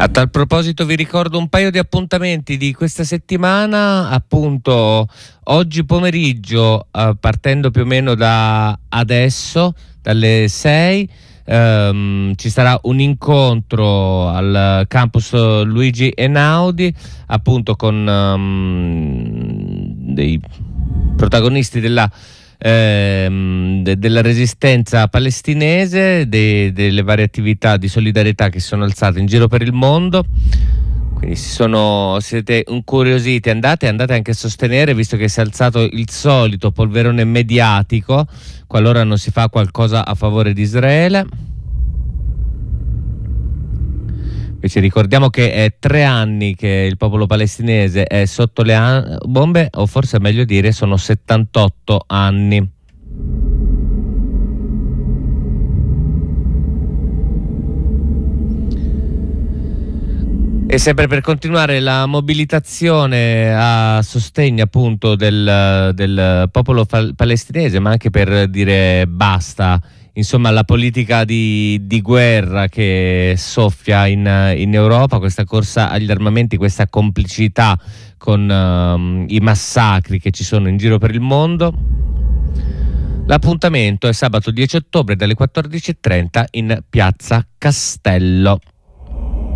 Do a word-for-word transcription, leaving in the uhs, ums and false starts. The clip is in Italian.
A tal proposito vi ricordo un paio di appuntamenti di questa settimana. Appunto oggi pomeriggio, eh, partendo più o meno da adesso, dalle sei, ehm, ci sarà un incontro al campus Luigi Einaudi, appunto con ehm, dei protagonisti della Ehm, de- della resistenza palestinese, de- delle varie attività di solidarietà che sono alzate in giro per il mondo. Quindi si sono, siete incuriositi, andate, andate anche a sostenere, visto che si è alzato il solito polverone mediatico qualora non si fa qualcosa a favore di Israele. Invece ricordiamo che è tre anni che il popolo palestinese è sotto le an- bombe, o forse è meglio dire sono settantotto anni. E sempre per continuare la mobilitazione a sostegno appunto del, del popolo fal- palestinese, ma anche per dire basta, insomma, alla politica di, di guerra che soffia in, in Europa, questa corsa agli armamenti, questa complicità con um, i massacri che ci sono in giro per il mondo. L'appuntamento è sabato dieci ottobre dalle quattordici e trenta in Piazza Castello.